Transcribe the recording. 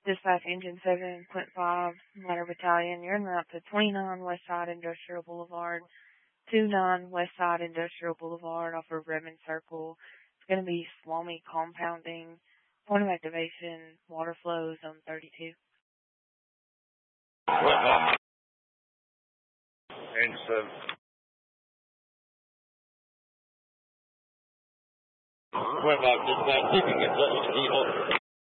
Dispatch Engine 7, Quint 5, Ladder Battalion. You're en route to 29 West Side Industrial Boulevard, 29 West Side Industrial Boulevard off of Redmond Circle. It's going to be Swami Compounding. Point of activation, water flow, zone 32. Engine 7. Quint 5, dispatch, you can get